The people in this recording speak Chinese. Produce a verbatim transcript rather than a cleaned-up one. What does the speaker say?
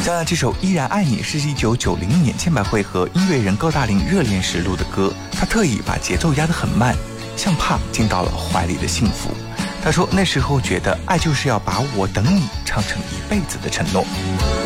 当然，这首《依然爱你》是一九九零年千百惠和音乐人高大林热恋时录的歌，他特意把节奏压得很慢，像怕进到了怀里的幸福。他说那时候觉得爱就是要把我等你唱成一辈子的承诺。